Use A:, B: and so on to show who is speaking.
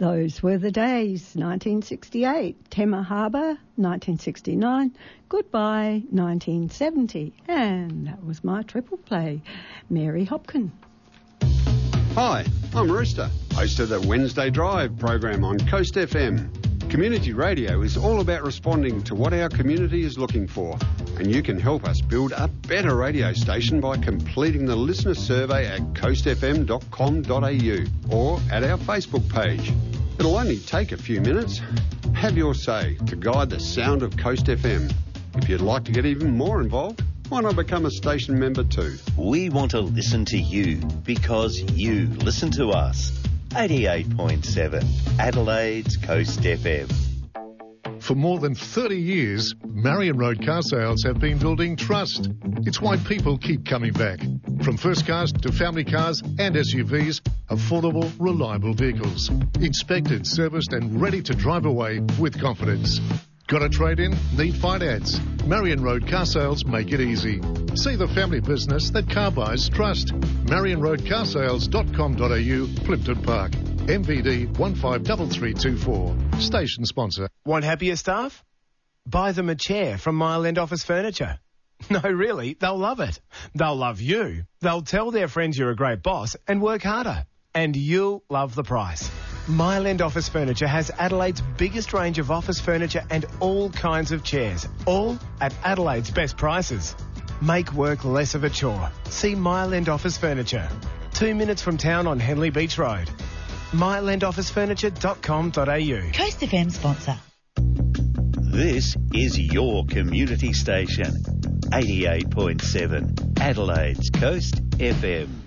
A: Those were the days, 1968, Tema Harbour, 1969, Goodbye, 1970, and that was my triple play, Mary Hopkin.
B: Hi, I'm Rooster, host of the Wednesday Drive program on Coast FM. Community radio is all about responding to what our community is looking for, and you can help us build a better radio station by completing the listener survey at coastfm.com.au or at our Facebook page. It'll only take a few minutes. Have your say to guide the sound of Coast FM. If you'd like to get even more involved, why not become a station member too?
C: We want to listen to you because you listen to us. 88.7 Adelaide's Coast FM.
D: For more than 30 years, Marion Road Car Sales have been building trust. It's why people keep coming back. From first cars to family cars and SUVs, affordable, reliable vehicles. Inspected, serviced and ready to drive away with confidence. Got a trade-in? Need finance? Marion Road Car Sales make it easy. See the family business that car buyers trust. MarionRoadCarsales.com.au, Plimpton Park. MVD 153324. Station sponsor.
E: Want happier staff? Buy them a chair from Mile End Office Furniture. No, really, they'll love it. They'll love you. They'll tell their friends you're a great boss and work harder. And you'll love the price. Mile End Office Furniture has Adelaide's biggest range of office furniture and all kinds of chairs, all at Adelaide's best prices. Make work less of a chore. See Mile End Office Furniture. 2 minutes from town on Henley Beach Road. mileendofficefurniture.com.au.
F: Coast FM sponsor.
C: This is your community station. 88.7 Adelaide's Coast FM.